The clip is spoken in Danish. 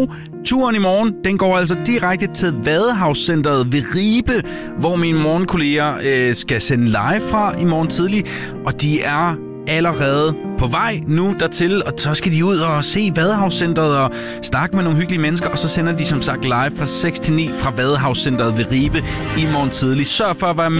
Og turen i morgen, den går altså direkte til Vadehavscentret ved Ribe, hvor mine morgenkolleger skal sende live fra i morgen tidlig. Og de er allerede på vej nu dertil, og så skal de ud og se Vadehavscentret og snakke med nogle hyggelige mennesker, og så sender de som sagt live fra 6 til 9 fra Vadehavscentret ved Ribe i morgen tidlig. Sørg for at være